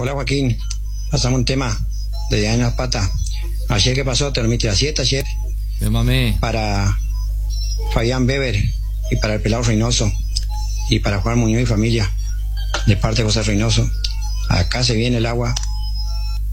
Hola Joaquín, pasamos un tema de Diana Pata. Ayer que pasó, te dormiste a las 7 ayer. Mame. Para Fabián Weber y para el pelado Reynoso y para Juan Muñoz y familia, de parte de José Reynoso. Acá se viene el agua.